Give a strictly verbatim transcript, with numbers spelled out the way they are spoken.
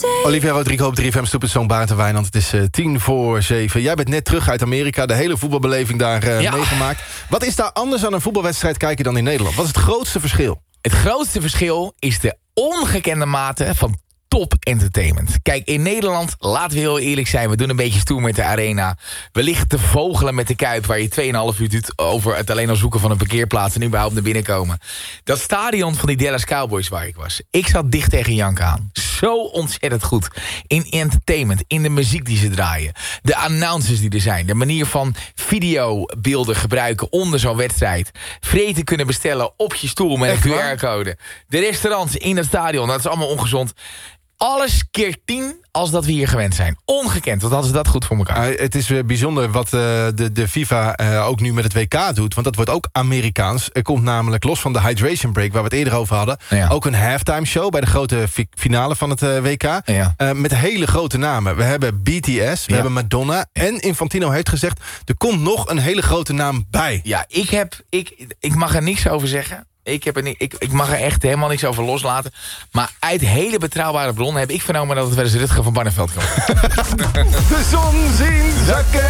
Olivia Rodrigo op drie F M, Stupid Song, Barend en Wijnand. Het is uh, tien voor zeven. Jij bent net terug uit Amerika. De hele voetbalbeleving daar uh, ja. meegemaakt. Wat is daar anders aan een voetbalwedstrijd kijken dan in Nederland? Wat is het grootste verschil? Het grootste verschil is de ongekende mate van top entertainment. Kijk, in Nederland, laten we heel eerlijk zijn, we doen een beetje stoer met de arena. We liggen te vogelen met de Kuip, waar je tweeënhalf uur doet over het alleen al zoeken van een parkeerplaats en überhaupt naar binnen komen. Dat stadion van die Dallas Cowboys waar ik was, ik zat dicht tegen Janke aan. Zo ontzettend goed. In entertainment, in de muziek die ze draaien. De announcers die er zijn. De manier van videobeelden gebruiken onder zo'n wedstrijd. Vreten kunnen bestellen op je stoel met een Q R-code. De restaurants in het stadion, dat is allemaal ongezond. Alles keer tien als dat we hier gewend zijn. Ongekend, want hadden ze dat goed voor elkaar. Uh, het is uh, bijzonder wat uh, de, de FIFA uh, ook nu met het W K doet. Want dat wordt ook Amerikaans. Er komt namelijk los van de hydration break, waar we het eerder over hadden. Ja. Ook een halftime show bij de grote fi- finale van het uh, W K. Ja. Uh, met hele grote namen. We hebben B T S, we ja. hebben Madonna. En Infantino heeft gezegd, er komt nog een hele grote naam bij. Ja, ik, heb, ik, ik mag er niks over zeggen. Ik, heb er niet, ik, ik mag er echt helemaal niks over loslaten. Maar uit hele betrouwbare bronnen heb ik vernomen dat het wel eens Rutger van Barneveld komt. De zon zien zakken